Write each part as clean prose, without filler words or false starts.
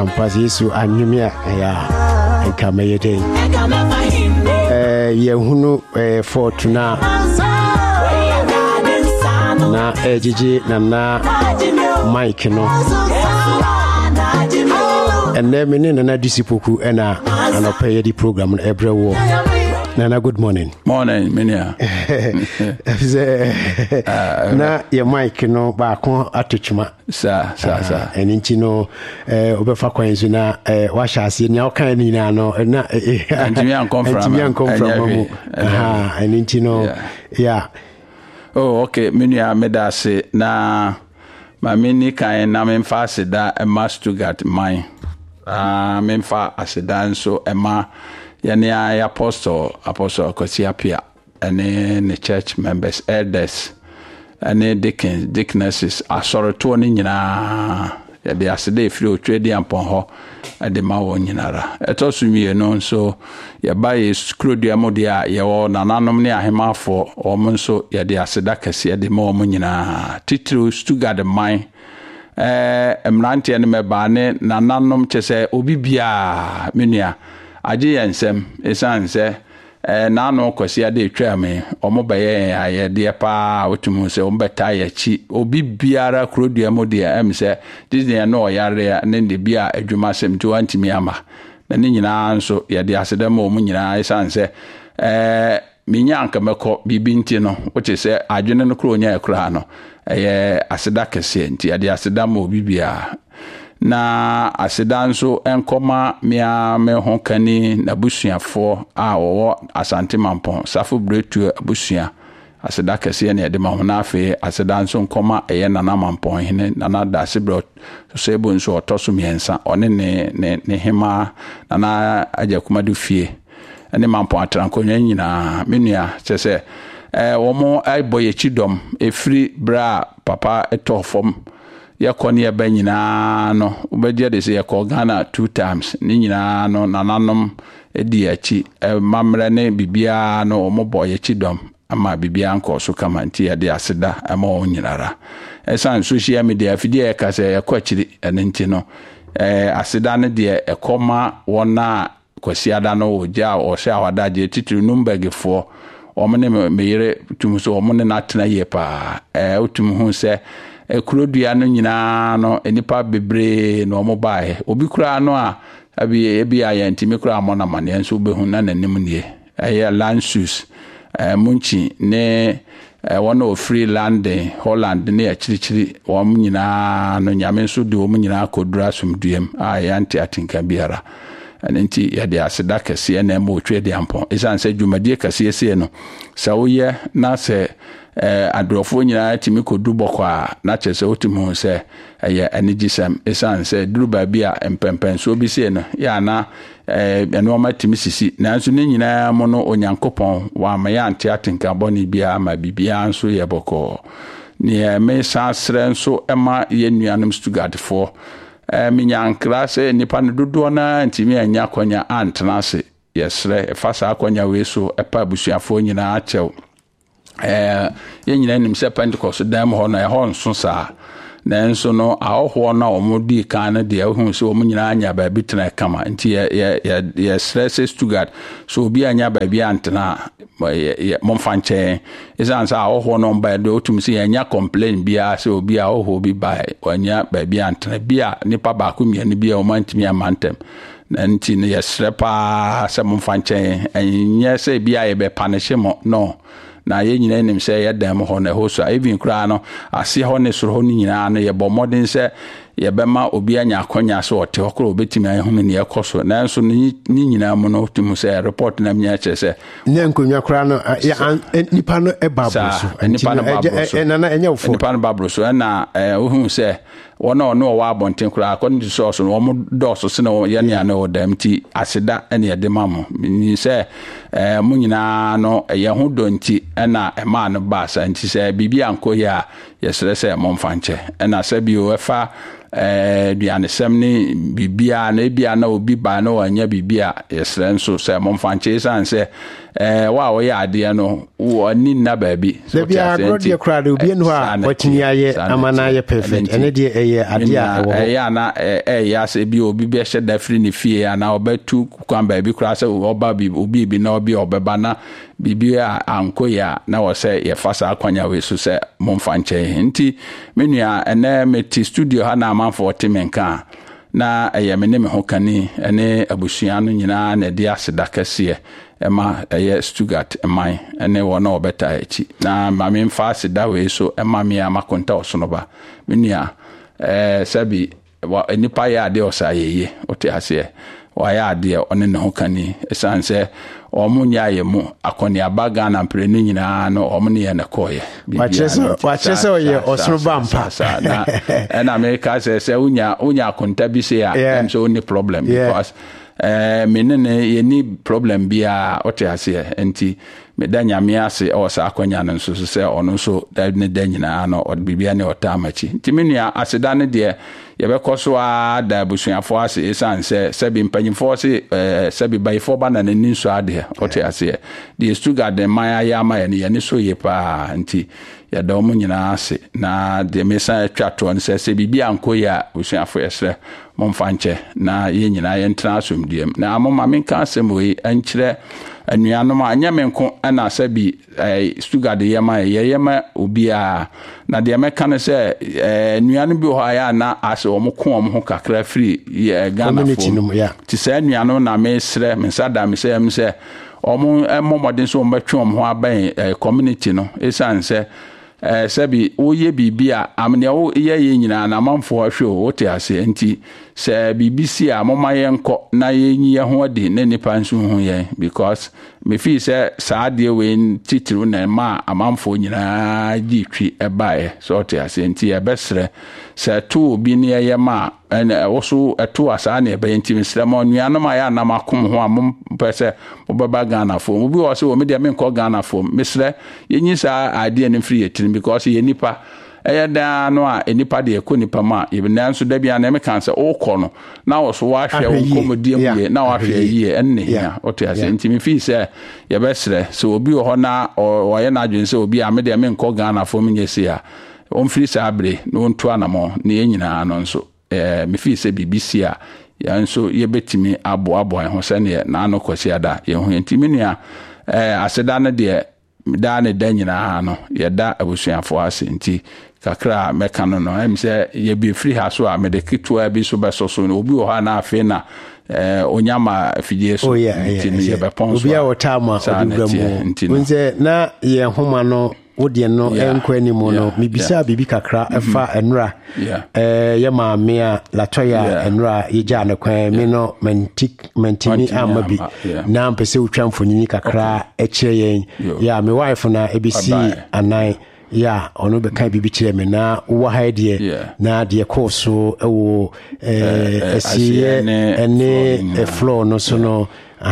Ampas Yesu Anumia and Kamayede. Yehunu Fortuna na Gigi na Mike no. And then many na disipuku ena anopeye di program every war. Nana, good morning. Morning, Minia. Na your mic no back on atuchma. Sir. And intino obefa kwenzu na washa si nya okan ni na no na Antimian come from and intino yeah. Oh, okay, Minia medase na ma mini kan na memfa aseda e Stuttgart mine. Memfa aseda nso e ma yani apostle Kosiapia and the church members, elders and deaconesses asoroto ni nyina ya de asede free trade ampon ho de ma wo nyinara etosumi no so ya buy skrodia modia ya wo nananom ne ahemafo o mo nso ya de aseda kase de ma wo nyina titru Stuttgart mine emrante ne meba ne nananom chese obi bia menua aje yensem esanse na no kwasi ade twa me omobaye ayede pa otumu se ombeta yachi obi biara krodua modia emse disney no yare ne de bia adwuma sem to antimi ama na ne nyina nso yede asedam o mu nyina esanse minya anka meko bibi nti no woche se adwene no kro nya ekra no aseda kese nti yede asedam o bibia na asedanso enkoma mia me honkani na busuafo a wo asante mampon safo bretu abusua aseda kese ne de mahona afi asedanso nkoma nana mampon hene nana dasebro so ebonso otoso miensa one ne hema nana ajakuma du fie ene mampon atrankonwa nyina menua chese wo boye chidom efri bra papa etofom yakoni eba nyina no ubedie de se yakọ Ghana 2 times ni nyina no nananom edi achi mamre ne bibia no omobo yachidom ama bibia nko so kama nti ya de aseda ama onyinara esan social media afidie ka se yakọ achiri enti no aseda ne de ekoma wona kwasiada no oja o se awadaje titiri numbegefo omne meyere tumuso omne na tena yepa otum hu se ekrodua no nyina no enipa bebre no mobile obi kura no a abi ayantimi kura amona mane enso behu na nanim nie Lansus munchi ne one of Freeland Holland ne achirichiri wo nyina no nyame nso de wo nyina kodura sumduem ayanti atinka biara anenti ya de aseda kase na mo twede ampon esanse dwumadie kase ese no sawoye na se adrofo nyina timi kodu bokwa na chese otimu se anigisam esanse duruba bia empempen so bi se no ya na eno ma timi sisi na nso ne nyina mo no onyankopon wa ma ya ante atenka boni bia ma bibia nso ye boko ne me sasre nso ema ye nuanom Stuttgart fo minyankra se nipa no dodo na ntimi anya kwanya antnase yesre efasa akwanya we so epa busuafo nyina achew ye nyina nim se Pentecost dam ho na ho nso sa na nso no ahoho na omodi kan na de hu se om nyina anya ba bitena kama nti ye stress Stuttgart so obi anya ba bi antena momfanche isansa ahoho no mba do otum se anya complain bia se obi ahoho bi ba anya ba bi antena bia nipa ba ko miani bia o mantimi amantem na nti ne ye srepa se momfanche anya se bia ye be punish mo no na ye nyina nim se ye dam ho na ho so even kra no ase ho ne soro ho nyina no ye bo modern se ye bema obi anya akonya so ote okro obetimi an ho ne ekoso na nso ni nyina mo no timu se report na mnya che se ne nkonwa kra no ya nipa no ebabroso nipa no babroso na enya ufo nipa no babroso na ohun se wona ono wa abonten kra akon di so no mo doso se na ye ne ana odam ti aseda ene ye de mamo ni se mo nyina no ye ho donti na ema no ba sa nti se bibia anko ya yesere se mo mfanche na se bi o efa biane semni bibia na bia na obi ba na wanya bibia yesere nso se mo mfanche sanse wa wo ya ade no wo ni na ba bi so bia agro de kra de obi enu a watini aye amana aye perfect ene de deɛ ade a ya na ya se bi obi be hye da free ne fie ana obetu kwan ba bi kura se oba bi obi bi na obi obeba na bibi a anko ya na wo se ye fasa akwanya we so se momfa nche nti menua ene meti studio ha na amanfo timenka na me ne me ho kani ene abusua no nyina na de aseda kase ema Stuttgart emai ene wona obeta echi na mame mfa aseda we so ema me amakonta osonoba menua sabi nipa ya ade osayeye ote ase wa ya ade one ne ho kani esanse omunya yemu akoni abaga na mprenu nyina no omne ye na koye wachese oye osroba mpa na America se unya akonta bi se ya so ni problem because menene ye ni problem bia ote ase enti medanya me ase o sa akonya no so se ono so da ne danyina no odbibia ne otamachi enti menua aseda ne de yɛbɛkɔso a da busuafo ase esanse sebi mpanyimfo se sebi bayfo ba na nani so ade ote ase de Stuttgart de maya ya ma ye ne so ye pa nti yɛda ɔmo nyina ase na de mesa atwato no se bibia anko ya busuafo yɛsrɛ momfa nkyɛ na ye nyina ye ntena asomdiem na amoma menka asɛm we ankyerɛ anuanom a anya menko ana sabi Stuttgart de yema yema obia na de meka no se anuanom bi ho ya na ase omo ko omo ho kakra free Ghana fo ti se anuanom na mesrɛ mensada me se omo momodin so ombetwe omo ho aban community no esanse sabi oye bibia amne o ye nyina na manfo ahwe o te ase enti se BBC a moma yenko na yenyi ho de na nipa nso ho ye because me fi se saade we titru na ma amanfo nyina gitwi ebae so te ase enti e besre se to bi ne ye ma woso eto asa na ebe enti mesre ma nuano ma ya na makom ho amom pese obaba Ghana fo obi wo se o me de menko Ghana fo mesre yenyi sa ade ne free etin because ye nipa da no a enipa de ekonipa ma yebna nso da bia na me kan se okọ no na wo so wa hwe wo komodie mu na wa hwe yie enne ya ote ase ntimi fi se ye besre so obi ho na o ye na adwen se obi a me de me nkọ Ghana fo menye se a on free sa abre no nto anamo na ye nyina no nso me fi se BBC a ya nso ye betimi abo ho se ne na no kwasi ada ye ho ntimi nua aseda no de da ne da nyina no ye da abusuafo ase nti kakra meka no em se ye bi free ha so a medekitu a bi so beso so obi wo ha na afi na onyama afidie so nti ye be ponso obi a wotama odugamu nze na ye homa no wode no enko animu no mibisa bibi kakra efa enura ye maame a latoya enura ye ja ne kwan me no mentini amabi na mpese utwamfonini kakra ekire yen ya me wife na ebisi anan ya ono be kan bibi kire me na wo ha de na de course ewo esiye ene floor no so no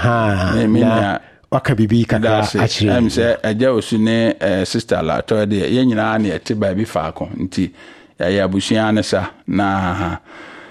na waka bibi kaka achire am se aja osu ne sister la to de ye nyina na ete ba bi faako nti ya abusua ne sa na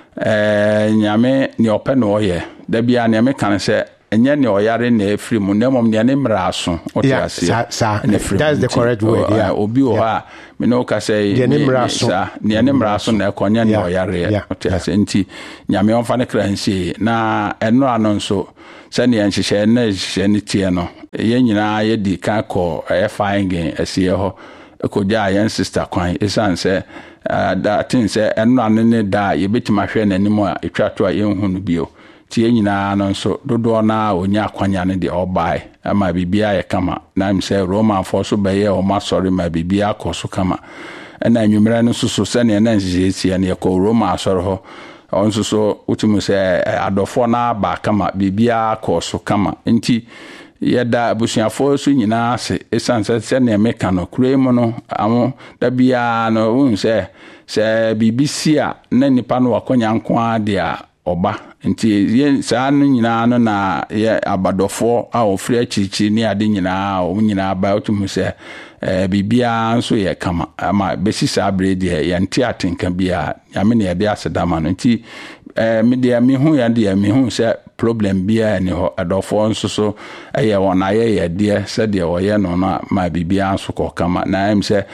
nyame ni ope no ye da bia ne me kan se enye ne oyare na efiri mu na mom ne mraso otiase that's the correct word obi o ha me no ka say ne mraso na ekonya ne oyare otiase nti nyame onfa ne kransi na eno anonso sani enhyehyɛ na hyehyɛ ne tie no ye nyina ye di ka kɔ fine asie ho ekoja yan sister kwan esanse da tin se eno anene da ye betima hwɛ nanim a etwato a ye hu no bio tie nyina no nso dodo na onya akwanya ne de obai ama bibia ye kama na im se Roman for so be ye o ma sorry ma bibia akoso kama na nwumere no so sani na nhyehyɛ tie ne kɔ Roman asɔre ho onso so utimu se adofo na ba kama bibia akoso kama nti yeda abusuafo so nyina se esanse se na emeka no kuremu no amo da bia no unse se BBC a na nipa no wakonya nko ade a oba nti ye saa no nyina no na ye abadofo a ofri achichi ni ade nyina o nyina ba utimu se bibia nso ye kama ama besisa abrede ye nti atenka bia yame ne yede asedama no nti media mi hu ya de mi hu se problem bia ni ho adofo nso so eye wona ye de se de wo ye no na ma bibia nso ko kama na em se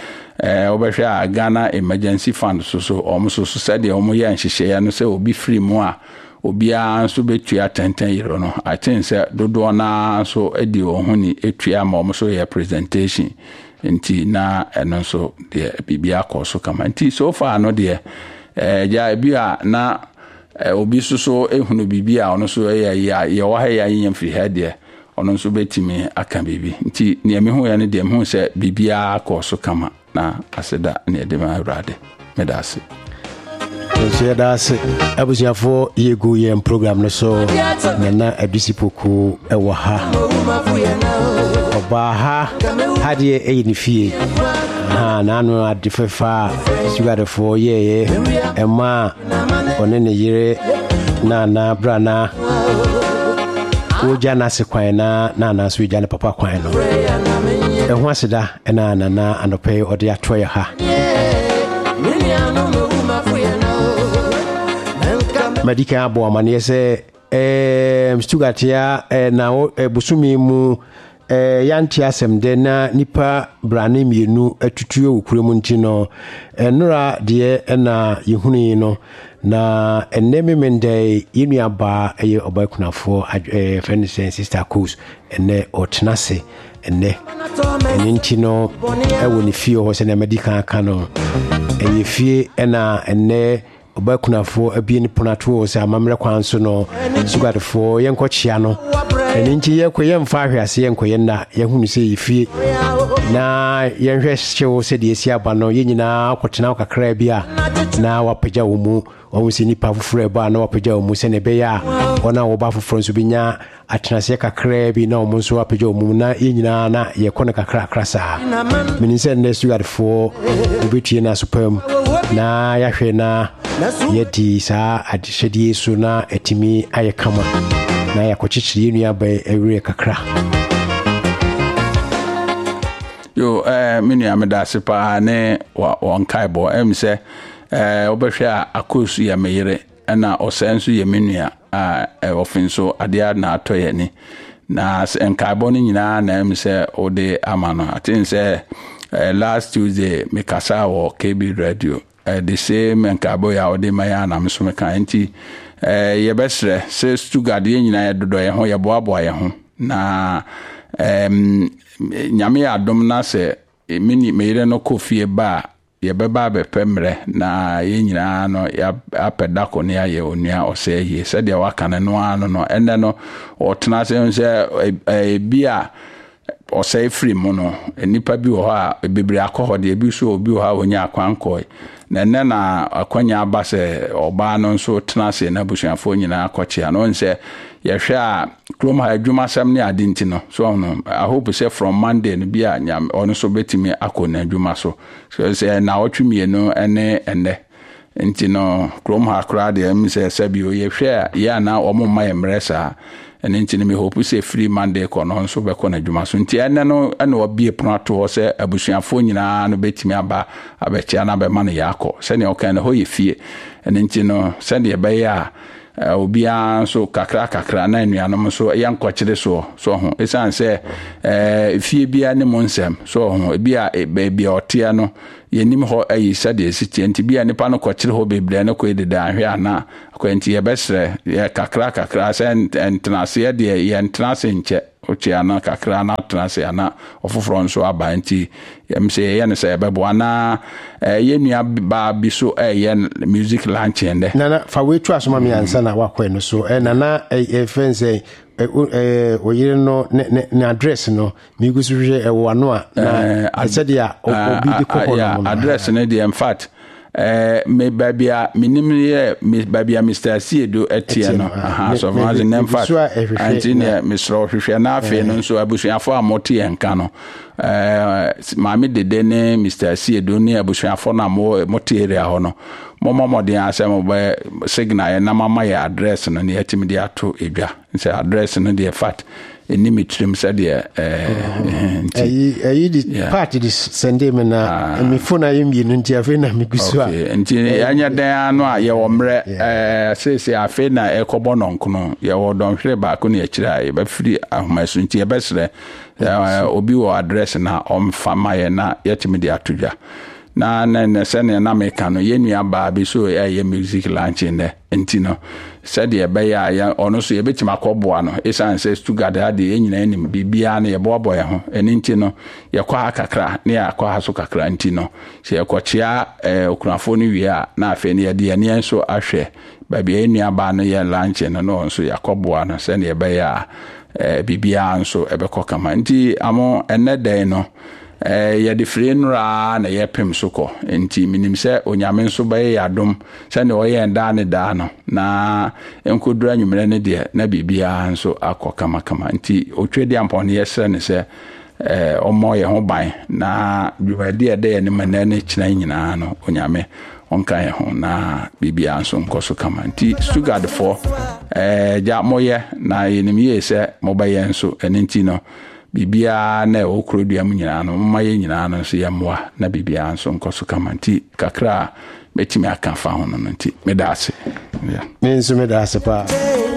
obehwe Ghana Emergency Fund so so said the omo ya nhihye no say obi free mu a obia nso betua 10 euro no. I think say dodo na so edi ohuni etua ma omo so ya presentation nti na eno so de bibia koso kama nti so far no de ja bia na obi so ehunu bibia ono so ya wa ha ya yin free head de ono so betimi aka bibi nti ne me hu ya ne de me hu se bibia koso kama na aseda ne de ma urade medase so that's abusiafo yegu yem program no so na adisipoku ewa ha oba ha hade ni fie na no adifefa sugar for ye ema onene yire na brana oja na sekwan na so oja na papa kwan no eho aseda na anope ode atoya ha Medika abo amane se Stugatia na busumi mu yanti asem de na nipa brane mienu atutuo okuremu ntino enura de na yehuni no na eneme mende yinu aba eye obakunafo friend sister cause ene otnase ene ntino ewo ni fie ho se na Medika aka no eye fie na ene obakunafo abie ni ponato se amamre kwanso no sugadfo yenkochia no eninchi yekoye mfa ahwase yenkoye na yehunu se yifie na yenhwe hyewo se de esi aba no yenyina akotena kakra bia na wapeja wo mu wo se nipa fufure ba na wapeja wo mu se ne be ya ona wo ba fufuro nso binya atenase kakra bi na wo mu nso wapeja wo mu na yenyina na yekona kakra krasa meninse ne sugadfo obetie na supam na yahwe na yedi sa adishedi so na etimi ayekama na yakochichiri nua ba ewure kakra yo mini amedase pa ne wonkaibo emse obehwe akosu ya meyire na osenso ye menua ofinso adia na atoye ni na enkaibo ni nyina na emse ode amano atinse last Tuesday mikasa wo KB radio the same enkaibo ya ode maya na mso meka nti ye besre se Stuttgart ye nyina ye dodo ye ho ye boaboa ye ho na nyame adom na se mini meire no kofie ba ye beba be pemre na ye nyina no ya apeda ko ne aye onua oseye se de waka no ano no ende no otena se bia oseye free mu no enipa bi wo ha bebre akọ de bi so obi wo ha onya akwankoi na akwanya aba se oba no nso tena se na busuafo nyina akọchia no nse yehwe a krom ha adwuma sam ne adinti no so no I hope say from Monday no bia nyam ono so betimi akọ na adwuma so say na otwemie no ene nti no krom ha kra de em se sabi o yehwe ya na omo mayemresa ene nti ne me hope say free Monday ko no nso be ko na adwuma so nti ene no ene obie pronato ho se abusuafo nyina no betimi aba abechia na be man yakọ se ne okan ho yefie ene nti no se de be ya obia so kakra na anuanom so yankọchire so ho esan se fie bia ne monsem so ho bia bia otia no yenim ho ayi sade esitie nti bia ne pa no kọchire ho bebre na ko ededa ahwe ana akwenti ye besre ye kakra se entrance de ye entrance nche ochia na kakra na entrance ana ofoforo nso aba nti yemse ye ne se bebo ana ye nua ba bi so ye music launch ende nana fa wetu asoma mi ansa na wakọ no so nana fense oyire no ne address no mi gusu hwe ewo no a na said ya obi di kokko no address ne de in fact me babia minim ye me babia Mr. Siedo etie no so as in in fact antinia Mr. hwehwe na afi no so abusuafo amote enka no maami dede ne Mr. Siedo ne abusuafo na mote area ho no momodin asem be signal na mama ya address no ne yatimi de ato edwa nse address no de fact enimi trim said the part this send me na me phone ayim nu ntia fe na me gusua nti anya dan no a ye wo mre sese afe na ekobo nonkono ye wo don hwere ba ko ne akira ye ba firi ahomaso nti ye besre obi wo address na omfa maye na yetimi de atodwa na sɛne na meka no yɛnnua baa bi so ɛyɛ music lunch ndɛ nti no sɛdeɛ ɛbɛyɛ a ɔno so yɛbɛtumi akɔboa no ɛsiane sɛ Stuttgart ade yɛnyina anim biribiara no yɛboaboa yɛ ho ɛno nti no yɛkɔ ha kakra ne yɛakɔ ha so kakra nti no sɛ yɛkɔkyea okunafoɔ no wie a na afei no yɛde yɛneɛ nso ahwɛ baabi yɛnnua baa no yɛ lunch no no nso yɛakɔboa no sɛne ɛbɛyɛ a biribiara nso ɛbɛkɔ kama nti amo ɛnɛ dɛn no yɛde firi nura na yɛpem so kɔ nti minim sɛ onyame nso bɛyɛ yadom sɛ ne ɔyɛ ndaa ne daa no na enkodura nwumere ne deɛ na bibia nso akɔ kama nti otwedi ampɔn yɛsrɛ ne sɛ ɔmɔ yɛ ho ban na dwumadi ɛde yɛ ne manɛ ne kyina nyinaa no onyame ɔnka yɛ ho na bibia nso nkɔ so kama nti Stuttgart for ja moyɛ na yɛnim yɛ sɛ mobɛyɛ nso ɛne nti no bibia na okrodua mu nyinaa no mma yɛ nyinaa no so yɛmmoa na bibia nso nkɔ so kama nti kakra betimi aka fa ho no nti medase me nso medase pa